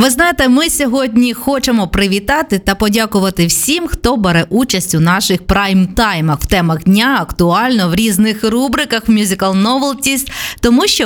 Ви знаєте, ми сьогодні хочемо привітати та подякувати всім, хто бере участь у наших прайм-таймах в темах дня, актуально, в різних рубриках, в Musical Novelties, тому що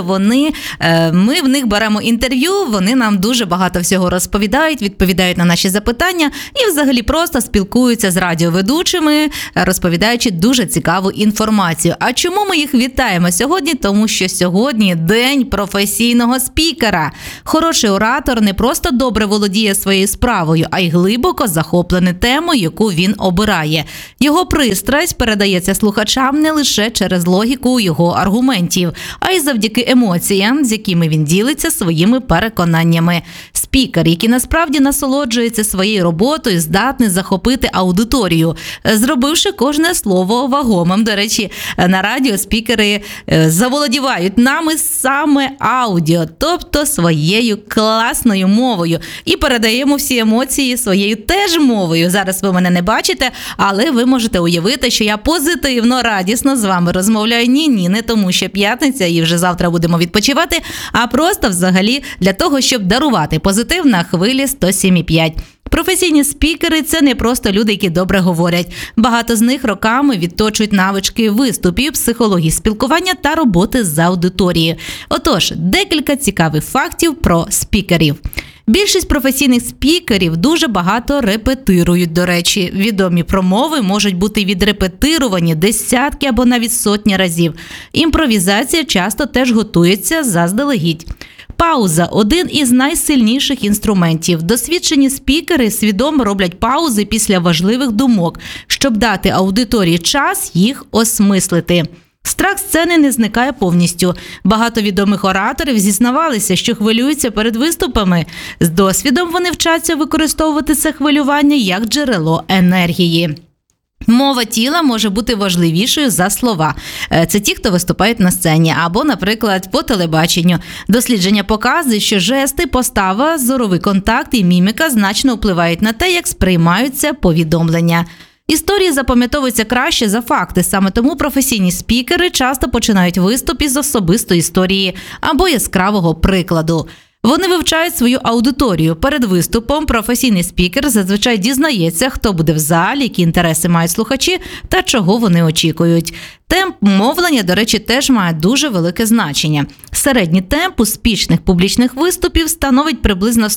ми в них беремо інтерв'ю, вони нам дуже багато всього розповідають, відповідають на наші запитання і взагалі просто спілкуються з радіоведучими, розповідаючи дуже цікаву інформацію. А чому ми їх вітаємо сьогодні? Тому що сьогодні день професійного спікера. Хороший оратор не просто добре володіє своєю справою, а й глибоко захоплений темою, яку він обирає. Його пристрасть передається слухачам не лише через логіку його аргументів, а й завдяки емоціям, з якими він ділиться своїми переконаннями. Спікер, який насправді насолоджується своєю роботою, здатний захопити аудиторію, зробивши кожне слово вагомим. До речі, на радіо спікери заволодівають нами саме аудіо, тобто своєю класною мовою. І передаємо всі емоції своєю теж мовою. Зараз ви мене не бачите, але ви можете уявити, що я позитивно, радісно з вами розмовляю. Ні, не тому, що п'ятниця і вже завтра будемо відпочивати, а просто взагалі для того, щоб дарувати позитив на хвилі 107,5. Професійні спікери – це не просто люди, які добре говорять. Багато з них роками відточують навички виступів, психології спілкування та роботи з аудиторією. Отож, декілька цікавих фактів про спікерів. Більшість професійних спікерів дуже багато репетирують, до речі. Відомі промови можуть бути відрепетировані десятки або навіть сотні разів. Імпровізація часто теж готується заздалегідь. Пауза – один із найсильніших інструментів. Досвідчені спікери свідомо роблять паузи після важливих думок, щоб дати аудиторії час їх осмислити. Страх сцени не зникає повністю. Багато відомих ораторів зізнавалися, що хвилюються перед виступами. З досвідом вони вчаться використовувати це хвилювання як джерело енергії. Мова тіла може бути важливішою за слова. Це ті, хто виступають на сцені або, наприклад, по телебаченню. Дослідження показують, що жести, постава, зоровий контакт і міміка значно впливають на те, як сприймаються повідомлення. Історії запам'ятовуються краще за факти, саме тому професійні спікери часто починають виступ із особистої історії або яскравого прикладу. Вони вивчають свою аудиторію. Перед виступом професійний спікер зазвичай дізнається, хто буде в залі, які інтереси мають слухачі та чого вони очікують. Темп мовлення, до речі, теж має дуже велике значення. Середній темп успішних публічних виступів становить приблизно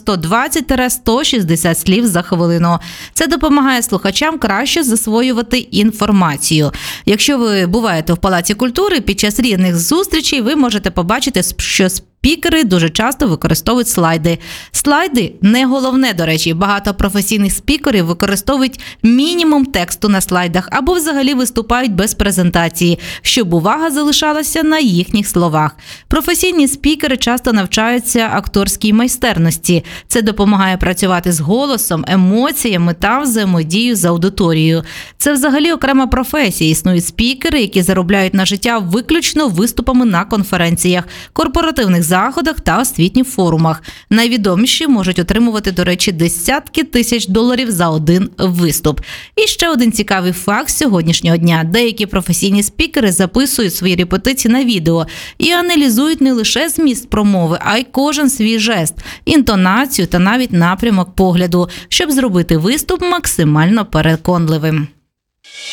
120-160 слів за хвилину. Це допомагає слухачам краще засвоювати інформацію. Якщо ви буваєте в Палаці культури, під час різних зустрічей ви можете побачити, що спікери дуже часто використовують слайди. Слайди – не головне, до речі. Багато професійних спікерів використовують мінімум тексту на слайдах або взагалі виступають без презентації, щоб увага залишалася на їхніх словах. Професійні спікери часто навчаються акторській майстерності. Це допомагає працювати з голосом, емоціями та взаємодією з аудиторією. Це взагалі окрема професія. Існують спікери, які заробляють на життя виключно виступами на конференціях, корпоративних заходах та освітніх форумах. Найвідоміші можуть отримувати, до речі, десятки тисяч доларів за один виступ. І ще один цікавий факт сьогоднішнього дня. Деякі професійні спікери записують свої репетиції на відео і аналізують не лише зміст промови, а й кожен свій жест, інтонацію та навіть напрямок погляду, щоб зробити виступ максимально переконливим.